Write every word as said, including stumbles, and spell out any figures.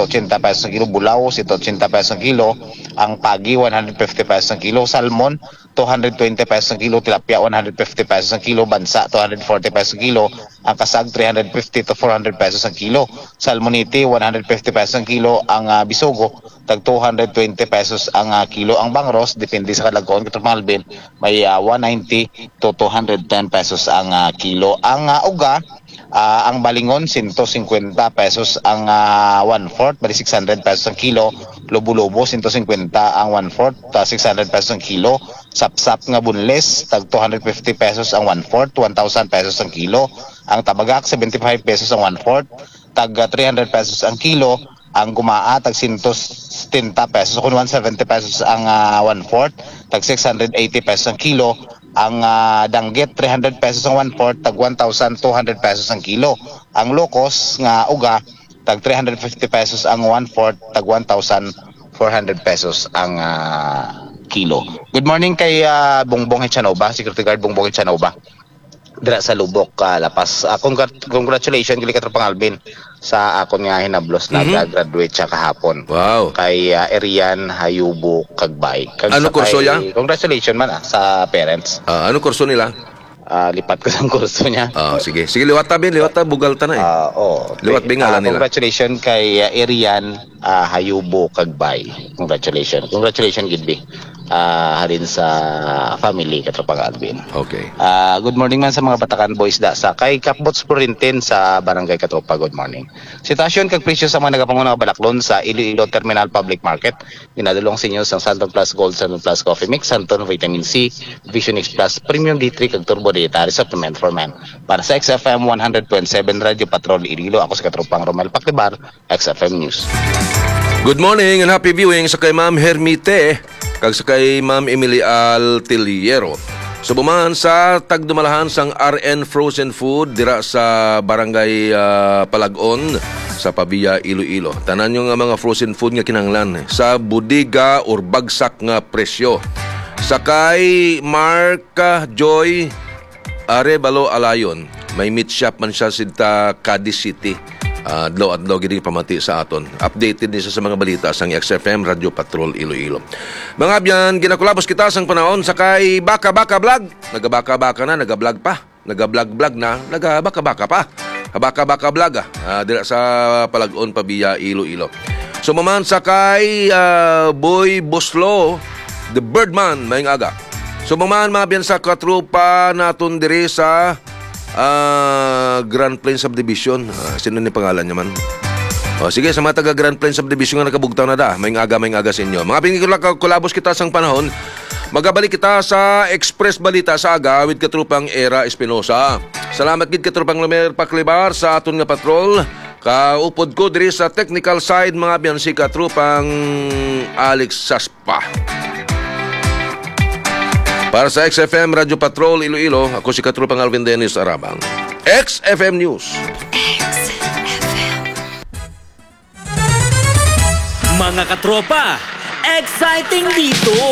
eighty pesos ang kilo. Bulaw, one eighty pesos ang kilo. Ang pagi, one hundred fifty pesos ang kilo. Salmon, two hundred twenty pesos ang kilo. Tilapia, one hundred fifty pesos ang kilo. Bansa, two hundred forty pesos ang kilo. Ang kasag, three hundred fifty to four hundred pesos ang kilo. Salmonite, one hundred fifty pesos ang kilo. Ang uh, bisugo, tag two hundred twenty pesos ang uh, kilo. Ang bangros, depende sa kalagkoon, Katropa Alvin, may uh, one ninety to two hundred ten pesos ang uh, kilo. Ang uh, uga, Uh, ang balingon, one fifty pesos ang uh, one-fourth, bali six hundred pesos ang kilo. Lobo-lobo, one fifty ang one-fourth, uh, six hundred pesos ang kilo. Sap-sap nga bunles, tag two hundred fifty pesos ang one-fourth, one thousand pesos ang kilo. Ang tabagak, seventy-five pesos ang one-fourth, tag uh, three hundred pesos ang kilo. Ang gumaa, tag one hundred ten pesos, kung one hundred seventy pesos ang uh, one-fourth, tag six hundred eighty pesos ang kilo. Ang uh, danggit, three hundred pesos ang one-fourth, tag one thousand two hundred pesos ang kilo. Ang lokos nga uga, tag three hundred fifty pesos ang one-fourth, tag one thousand four hundred pesos ang uh, kilo. Good morning kay uh, Bongbong Echanova, Security Guard Bongbong Echanova. Dira sa Lubok, uh, Lapas. Uh, congr- congratulations, kili Katropang Alvin, sa akon nga hinablos na mm-hmm. graduate siya kahapon. Wow. Kay uh, Erian Hayubo Kagbay. Kag ano kurso yan? Congratulations man ah, sa parents. Uh, ano kurso nila? Uh, lipat ko sa kurso niya. Uh, sige, sige liwat tabi, liwat tabi, bugal ta na eh. Uh, oh, liwat bingala uh, nila. Congratulations kay uh, Erian uh, Hayubo Kagbay. Congratulations. Congratulations Gidby. Uh, halin sa family Katropang Alvin. Okay. Uh, good morning man sa mga Batakan boys da sa kay Kapbots Purintin sa Barangay Katropa. Good morning. Sitasyon kag presyo sa mga nagapangunang balaklon sa Iloilo Terminal Public Market. Ginadulong sa inyo sa Santon Plus Gold, Santon Plus Coffee Mix, Santon Vitamin C, Vision X Plus, Premium D three kag Turbo Dietary Supplement for Men. Para sa X F M one hundred point seven Radio Patrol Iloilo, ako si Katropang Romel Paclibar, X F M News. Good morning and happy viewing sa kay Ma'am Hermite kag sa kay Ma'am Emily Altiliero. Subuman sa tagdumalahan sang R N Frozen Food dira sa Barangay uh, Palagon sa Pabia, Iloilo. Tanan nyo nga mga frozen food nga kinahanglan sa budiga or bagsak nga presyo. Sa kay Marka Joy Arebalo Alayon, may meat shop man siya sa Cadiz City. Uh, adlaw adlaw gid pamati sa aton. Updated din siya sa mga balita sang X F M Radio Patrol Iloilo. Mga abyan, ginakulabos kita sang panahon sa kay Baka Baka Vlog. Nagabaka-baka na, nagablog pa. Nagablog-blog na, nagabaka-baka pa. Baka Baka Vlog ah, uh, dira sa Palagon, Pabia, Iloilo. So maman sa kay uh, Boy Boslo, The Birdman, mayong aga. So maman mga abyan sa katrupa naton diri sa Uh, Grand Plains Subdivision. Uh, sino ni pangalan niya man? O, sige, sa mga taga Grand Plains Subdivision nga nakabugtaw na da. May aga, may aga sa inyo. Mga pinikulabos kita sang panahon, magabalik kita sa Express Balita sa aga with katrupang Era Espinosa. Salamat gid katrupang Lumer Paclibar sa aton nga patrol. Kaupod ko diri sa technical side mga biyan si katrupang Alex Saspa. Para sa X F M Radio Patrol Iloilo, ako si Katrupang Alvin Dennis Arabang. X F M News. X F M. Mga katropa, exciting dito!